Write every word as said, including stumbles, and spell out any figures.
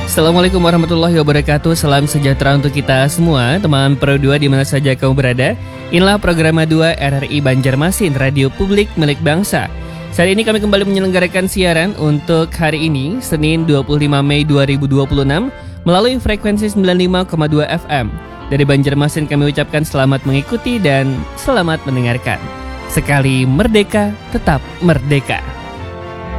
Assalamualaikum warahmatullahi wabarakatuh. Salam sejahtera untuk kita semua, teman Pro dua di mana saja kamu berada. Inilah program dua R R I Banjarmasin, Radio Publik Milik Bangsa. Saat ini kami kembali menyelenggarakan siaran untuk hari ini, Senin dua puluh lima Mei dua ribu dua puluh enam, melalui frekuensi sembilan puluh lima koma dua F M. Dari Banjarmasin kami ucapkan selamat mengikuti dan selamat mendengarkan. Sekali merdeka, tetap merdeka.